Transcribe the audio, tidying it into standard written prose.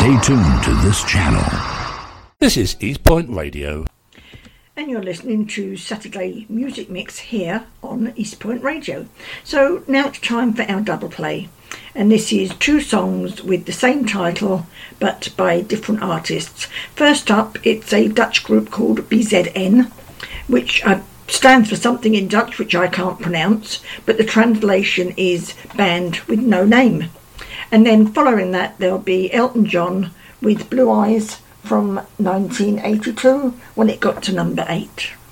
Stay tuned to this channel. This is East Point Radio. And you're listening to Saturday Music Mix here on East Point Radio. So now it's time for our double play. And this is two songs with the same title but by different artists. First up, it's a Dutch group called BZN, which stands for something in Dutch which I can't pronounce, but the translation is Band with No Name. And then following that, there'll be Elton John with Blue Eyes from 1982 when it got to number 8.